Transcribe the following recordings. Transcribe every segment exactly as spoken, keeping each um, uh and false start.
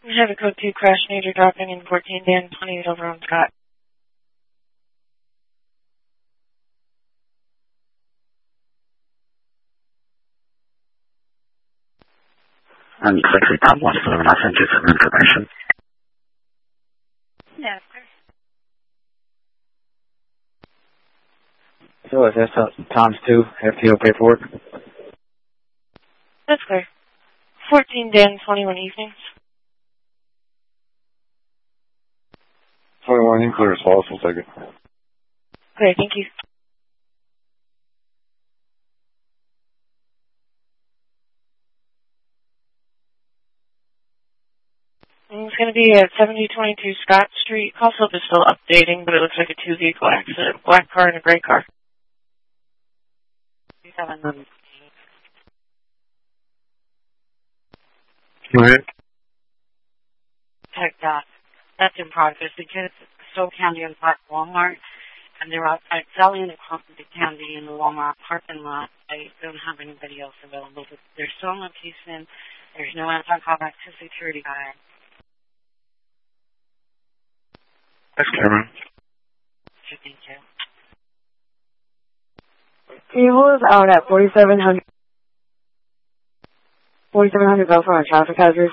We have a code two crash major dropping in fourteen Dan twenty over on Scott. And you quickly top one seven, I'll send you some information. Yes, sir. So is that times two F T O paperwork? That's clear. fourteen Dan twenty-one evenings. twenty-one in clear as possible, take it. Great, thank you. And it's going to be at seventy twenty-two Scott Street. Call slip is still updating, but it looks like a two-vehicle accident. Black car and a gray car. Go ahead. Check that. That's in progress because Stowe County and Park Walmart, and they're outside selling the candy in the Walmart parking lot. They don't have anybody else available. They're still on location. There's no anti-callback to security guard. That's Cameron. Thank you. Can you hold us out at forty-seven hundred? forty-seven hundred Belfort on traffic hazard.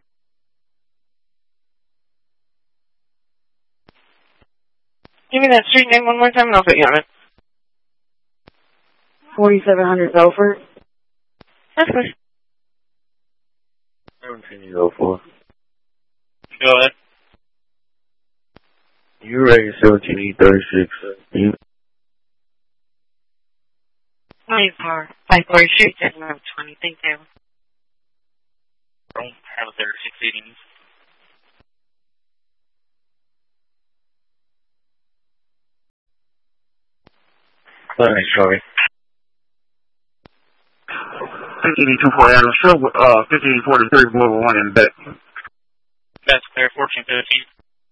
Give me that street name one more time and I'll put you on it. forty-seven hundred Belfort. That's good. seventeen oh four. Go ahead. You ready seventeen E thirty-six. You Twenty four. Five four Street, Road twenty. Thank you. Don't have a thirty-six eighty. Thanks, Charlie. fifteen twenty-four Adams, show, uh, fifteen forty-three below one in bet. That's clear, fourteen fifteen.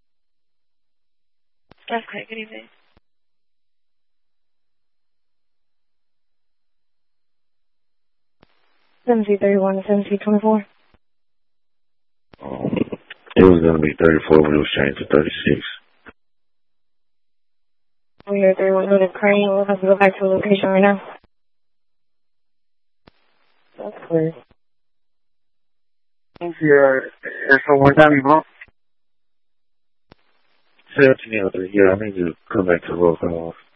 That's great. Good evening. seventy thirty-one to seventy twenty-four. Um, it was going to be thirty-four, but it was changed to thirty-six. We are thirty-one with a crane. We'll have to go back to the location right now. That's clear. Thank you. It's a one time, bro. seventeen oh three, yeah, I need you to come back to the roll call.